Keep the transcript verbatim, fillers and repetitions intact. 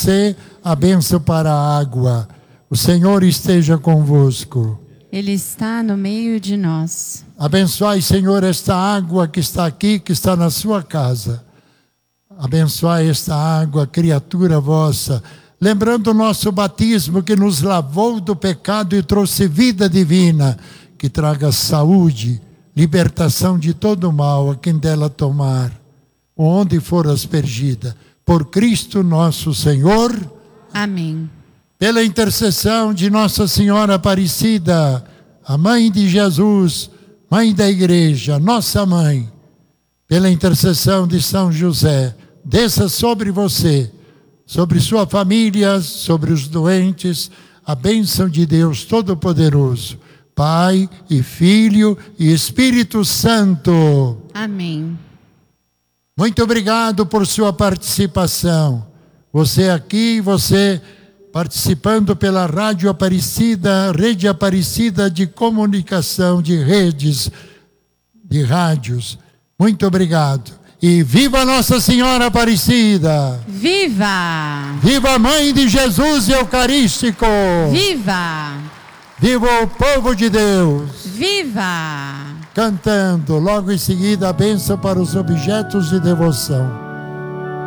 você a bênção para a água. O Senhor esteja convosco. Ele está no meio de nós. Abençoai, Senhor, esta água que está aqui, que está na sua casa. Abençoai esta água, criatura vossa, lembrando o nosso batismo que nos lavou do pecado e trouxe vida divina, que traga saúde, libertação de todo mal a quem dela tomar, onde for aspergida. Por Cristo nosso Senhor. Amém. Pela intercessão de Nossa Senhora Aparecida, a Mãe de Jesus, Mãe da Igreja, nossa Mãe, pela intercessão de São José, desça sobre você, sobre sua família, sobre os doentes, a bênção de Deus Todo-Poderoso, Pai e Filho e Espírito Santo. Amém. Muito obrigado por sua participação. Você aqui, você participando pela Rádio Aparecida, Rede Aparecida de Comunicação, de redes, de rádios. Muito obrigado. E viva Nossa Senhora Aparecida! Viva! Viva a Mãe de Jesus Eucarístico! Viva! Viva o povo de Deus! Viva! Cantando, logo em seguida, a bênção para os objetos de devoção.